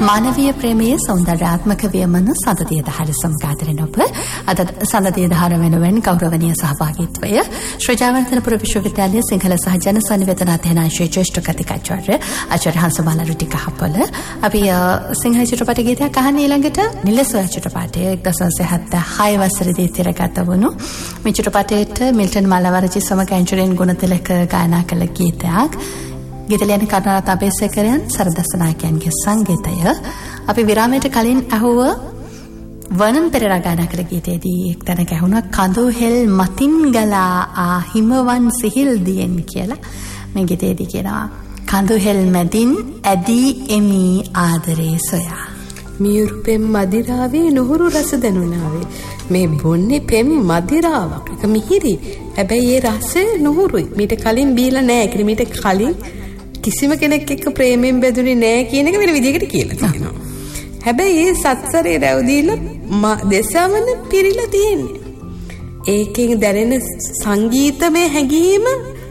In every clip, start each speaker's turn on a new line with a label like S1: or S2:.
S1: මානවීය ප්‍රේමයේ සෞන්දර්යාත්මක වියමන සඳතිය දහර සමගාදරෙන ඔබ අද සඳතිය දහර වෙනුවෙන් ගෞරවනීය සහභාගීත්වය ශ්‍රී ජයවර්ධනපුර විශ්වවිද්‍යාලයේ සිංහල සහ ජන සංනිවේදන අධ්‍යනාංශයේ ජ්‍යෙෂ්ඨ කතිකාචාර්ය ආචාර්ය හංසමාල රුටිකහපොළ අපි සිංහල චිත්‍රපට ගීතයක් අහන්න ඊළඟට නිලසොයා චිත්‍රපටයේ 1976 වසරේදී තිරගත වුණු මේ චිත්‍රපටයේට මිල්ටන් මල්ලවරජි සමග ඇන්ජලින් ගුණතිලක ගායනා කළ ගීතයක් ගීතලියන කරුණාරත්න අබේසේකරයන් සරදස්සනායකයන්ගේ සංගීතය අපි විරාමයට කලින් අහුව වනන් පෙරේරා ගායනා කළ ගීතයේදී එක්තැනක ඇහුණා කඳු හෙල් මතින් ගලා හිමවන් සිහිල් දියෙන් කියලා මේ ගීතයේදී කියනවා කඳු හෙල් මැදින් ඇදී එමි ආදරේ සොයා
S2: මියුරු පෙම් මදිරාවේ නුහුරු රස දැනුණාවේ මේ බොන්නේ පෙම් මදිරාවක් එක මිහිරි හැබැයි ඒ රසය නුහුරුයි මීට කලින් බීලා නැහැ ඒකනේ මීට කලින් කිසිම කෙනෙක් එක්ක ප්‍රේමයෙන් බැඳුනේ නැහැ කියන එක වෙන විදිහකට කියලා තියෙනවා හැබැයි ඒ සත්සරේ රැවදීලා දෙසවන පිරීලා තියෙන්නේ ඒකෙන් දැනෙන සංගීතමය හැඟීම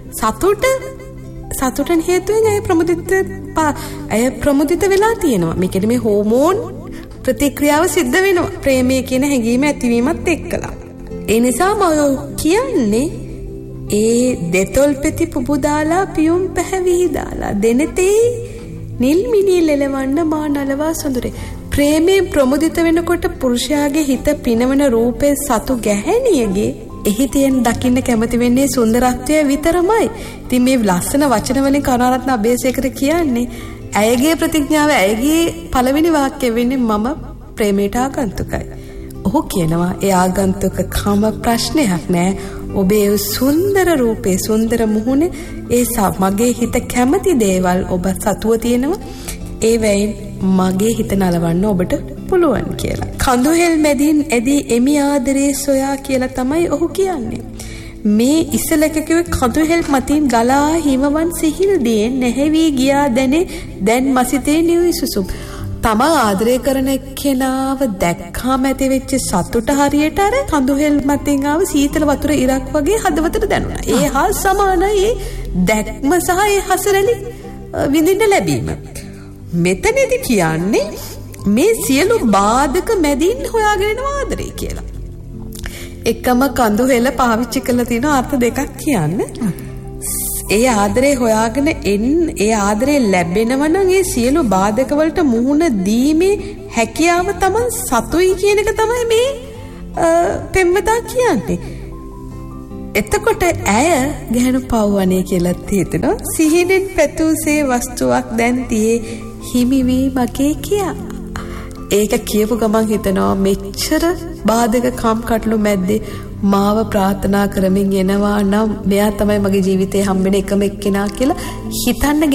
S2: සතුටන් හේතුවෙන් අය ප්‍රමුදිත වෙලා තියෙනවා මේකෙදි මේ හෝමෝන් ප්‍රතික්‍රියාව සිද්ධ වෙනවා ප්‍රේමයේ කියන හැඟීම ඇතිවීමත් එක්කලා ඒ නිසා මම කියන්නේ ඒ දෙතොල් පෙති පුබු දාලා පියුම් පැහැවිහි දාලා දෙනතේ නිල් මිනි ලෙලවන්න මා නලවා සොඳුරේ ප්‍රේමයෙන් ප්‍රමුදිත වෙනකොට පුරුෂයාගේ හිත පිනවන රූපේ සතු ගැහැණියගේ එහි තියෙන දකින්න කැමති වෙන්නේ සුන්දරත්වය විතරමයි. ඉතින් මේ ලස්සන වචන වලින් කරුණාරත්න අබේසේකර කියන්නේ ඇයගේ ප්‍රතිඥාව ඇයගේ පළවෙනි වාක්‍යය වෙන්නේ මම ප්‍රේමයට ආගන්තුකයි. ඔහු කියනවා ඒ ආගන්තුකකම ප්‍රශ්නයක් නෑ. ඔබේ සුන්දර රූපේ සුන්දර මුහුණ ඒ මගේ හිත කැමති දේවල් ඔබ සතුව තියෙනවා. ඒ වෙයින් මගේ හිත නලවන්න ඔබට පුළුවන් කියලා. කඳු හෙල් මැදින් ඇදී එමි ආදරේ සොයා කියලා තමයි ඔහු කියන්නේ. මේ ඉසලක කිව්වේ කඳු හෙල් මතින් ගලා හිමවන් සිහිල් දියෙන් නැහැවි ගියා දැන් මසිතේ නිවිසුසුම්. තමා ආදරය කරන කෙනාව දැක්කාම ඇති වෙච්ච සතුට හරියට අර කඳු හෙල් මතින් ආව සීතල වතුර ඉරක් වගේ හදවතට දැනුණා. ඒ හා සමානයි ඒ දැක්ම සහ ඒ හසරලි විඳින්න ලැබීම. මෙතනදි කියන්නේ මේ සියලු බාධක මැදින් හොයාගෙන යන ආදරේ කියලා. එකම කඳු හෙල පාවිච්චි කරලා තියෙන අර්ථ දෙකක් කියන්න. ඒ ආදරේ හොයාගෙන ඒ ආදරේ ලැබෙනවා නම් ඒ සියලු බාධක වලට මුහුණ දීමේ හැකියාව තමයි සතුයි කියන එක තමයි මේ පෙම්වතා කියන්නේ. එතකොට ඇය ගැහණු පව්වනේ කියලා හිතෙනවා. සිහිනෙන් පැතුසේ වස්තුවක් දැන් තියේ හිමිවි මගේ කියා. ඒක කියපු ගමන් හිතනවා මෙච්චර බාධක කම්කටොළු මැද්දේ මාව ප්‍රාර්ථනා කරමින් එනවා නම් මෙයා තමයි මගේ ජීවිතේ හම්බෙන එකම එක්කෙනා කියලා හිතන්න